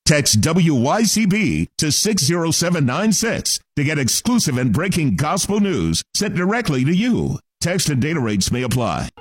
Text WYCB to 60796 to get exclusive and breaking gospel news sent directly to you. Text and data rates may apply.